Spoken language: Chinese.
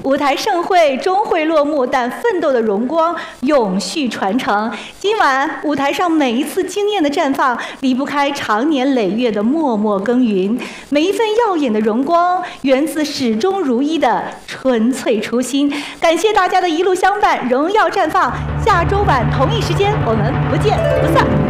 舞台盛会终会落幕，但奋斗的荣光永续传承。今晚舞台上每一次惊艳的绽放，离不开长年累月的默默耕耘。每一份耀眼的荣光，源自始终如一的纯粹初心。感谢大家的一路相伴，荣耀绽放。下周晚同一时间，我们不见不散。